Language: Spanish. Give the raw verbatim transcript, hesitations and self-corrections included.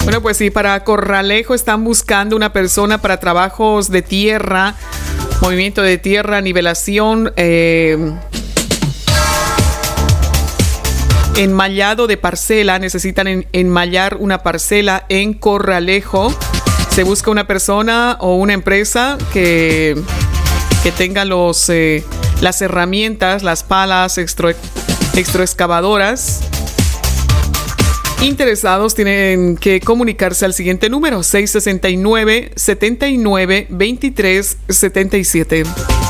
Bueno, pues sí, para Corralejo están buscando una persona para trabajos de tierra, movimiento de tierra, nivelación, eh, enmallado de parcela. Necesitan en, enmallar una parcela en Corralejo. Se busca una persona o una empresa que, que tenga los, eh, las herramientas, las palas extro, extroexcavadoras. Interesados tienen que comunicarse al siguiente número: seis sesenta y nueve, setenta y nueve, veintitrés setenta y siete.